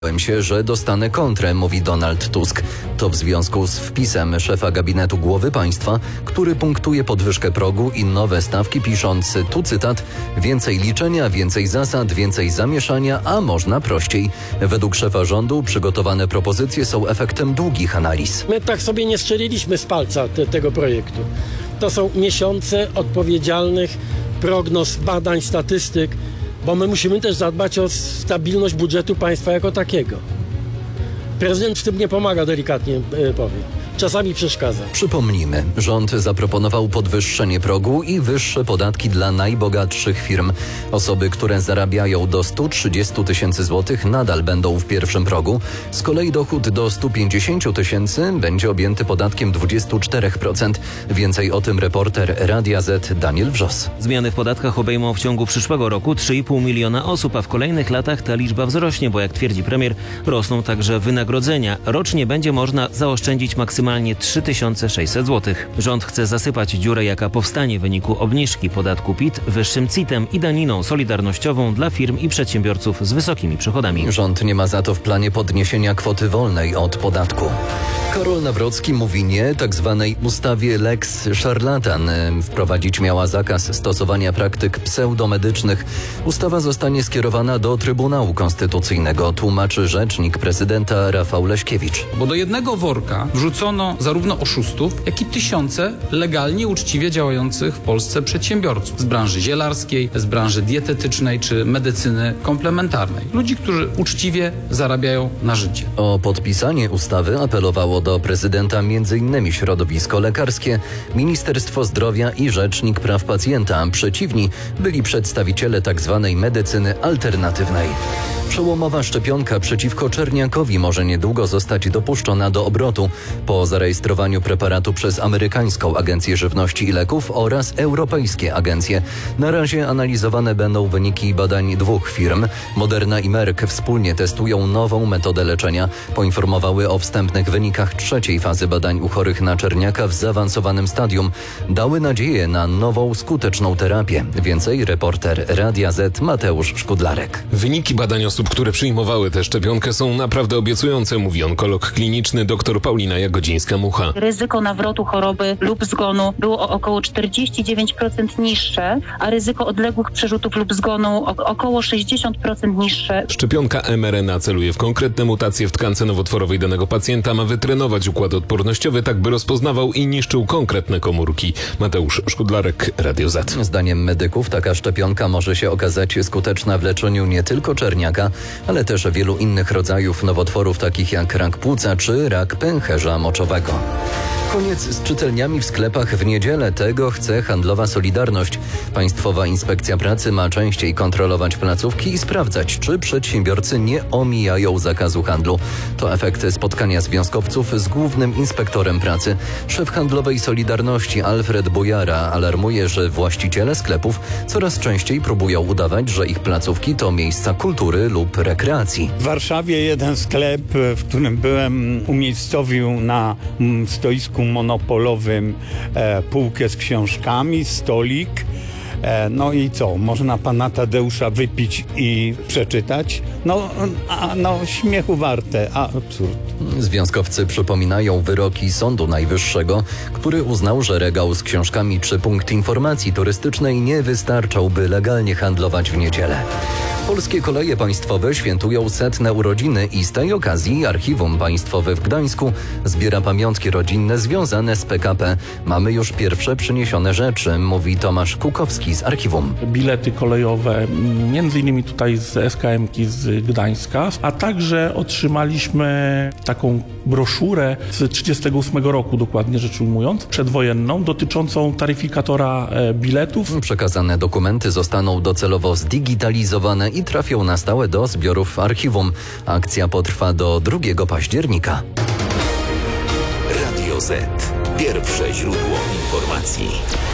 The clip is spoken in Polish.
Bałem się, że dostanę kontrę, mówi Donald Tusk. To w związku z wpisem szefa gabinetu głowy państwa, który punktuje podwyżkę progu i nowe stawki, pisząc, tu cytat, więcej liczenia, więcej zasad, więcej zamieszania, a można prościej. Według szefa rządu przygotowane propozycje są efektem długich analiz. My tak sobie nie strzeliliśmy z palca tego projektu. To są miesiące odpowiedzialnych prognoz, badań, statystyk, bo my musimy też zadbać o stabilność budżetu państwa jako takiego. Prezydent w tym nie pomaga, delikatnie powiem. Czasami przeszkadza. Przypomnijmy, rząd zaproponował podwyższenie progu i wyższe podatki dla najbogatszych firm. Osoby, które zarabiają do 130 tysięcy złotych, nadal będą w pierwszym progu. Z kolei dochód do 150 tysięcy będzie objęty podatkiem 24%. Więcej o tym reporter Radia Z Daniel Wrzos. Zmiany w podatkach obejmą w ciągu przyszłego roku 3,5 miliona osób, a w kolejnych latach ta liczba wzrośnie, bo jak twierdzi premier, rosną także wynagrodzenia. Rocznie będzie można zaoszczędzić maksymalnie 3600 zł. Rząd chce zasypać dziurę, jaka powstanie w wyniku obniżki podatku PIT wyższym CIT-em i daniną solidarnościową dla firm i przedsiębiorców z wysokimi przychodami. Rząd nie ma za to w planie podniesienia kwoty wolnej od podatku. Karol Nawrocki mówi nie tak zwanej ustawie Lex Szarlatan. Wprowadzić miała zakaz stosowania praktyk pseudomedycznych. Ustawa zostanie skierowana do Trybunału Konstytucyjnego, tłumaczy rzecznik prezydenta Rafał Leśkiewicz. Bo do jednego worka wrzucono zarówno oszustów, jak i tysiące legalnie, uczciwie działających w Polsce przedsiębiorców z branży zielarskiej, z branży dietetycznej czy medycyny komplementarnej. Ludzi, którzy uczciwie zarabiają na życie. O podpisanie ustawy apelowało do prezydenta m.in. środowisko lekarskie, Ministerstwo Zdrowia i Rzecznik Praw Pacjenta. Przeciwni byli przedstawiciele tzw. medycyny alternatywnej. Przełomowa szczepionka przeciwko czerniakowi może niedługo zostać dopuszczona do obrotu. Po zarejestrowaniu preparatu przez amerykańską Agencję Żywności i Leków oraz europejskie agencje. Na razie analizowane będą wyniki badań dwóch firm. Moderna i Merck wspólnie testują nową metodę leczenia. Poinformowały o wstępnych wynikach trzeciej fazy badań u chorych na czerniaka w zaawansowanym stadium. Dały nadzieję na nową, skuteczną terapię. Więcej reporter Radia Z Mateusz Szkudlarek. Wyniki badań osób, które przyjmowały tę szczepionkę, są naprawdę obiecujące, mówi onkolog kliniczny dr Paulina Jagodzińska-Mucha. Ryzyko nawrotu choroby lub zgonu było o około 49% niższe, a ryzyko odległych przerzutów lub zgonu około 60% niższe. Szczepionka mRNA celuje w konkretne mutacje w tkance nowotworowej danego pacjenta, ma wytrenować układ odpornościowy, tak by rozpoznawał i niszczył konkretne komórki. Mateusz Szkudlarek, Radio Z. Zdaniem medyków taka szczepionka może się okazać skuteczna w leczeniu nie tylko czerniaka, ale też wielu innych rodzajów nowotworów, takich jak rak płuca czy rak pęcherza moczowego. Koniec z czytelniami w sklepach w niedzielę. Tego chce handlowa Solidarność. Państwowa Inspekcja Pracy ma częściej kontrolować placówki i sprawdzać, czy przedsiębiorcy nie omijają zakazu handlu. To efekt spotkania związkowców z głównym inspektorem pracy. Szef handlowej Solidarności Alfred Bojara alarmuje, że właściciele sklepów coraz częściej próbują udawać, że ich placówki to miejsca kultury lub rekreacji. W Warszawie jeden sklep, w którym byłem, umiejscowił na stoisku monopolowym półkę z książkami, stolik. No i co? Można pana Tadeusza wypić i przeczytać? No śmiechu warte, absurd. Związkowcy przypominają wyroki Sądu Najwyższego, który uznał, że regał z książkami czy punkt informacji turystycznej nie wystarczał, by legalnie handlować w niedzielę. Polskie Koleje Państwowe świętują 100. urodziny i z tej okazji Archiwum Państwowe w Gdańsku zbiera pamiątki rodzinne związane z PKP. Mamy już pierwsze przyniesione rzeczy, mówi Tomasz Kukowski z Archiwum. Bilety kolejowe, między innymi tutaj z SKM-ki z Gdańska, a także otrzymaliśmy taką broszurę z 1938 roku, dokładnie rzecz ujmując, przedwojenną, dotyczącą taryfikatora biletów. Przekazane dokumenty zostaną docelowo zdigitalizowane i trafią na stałe do zbiorów archiwum. Akcja potrwa do 2 października. Radio Z. Pierwsze źródło informacji.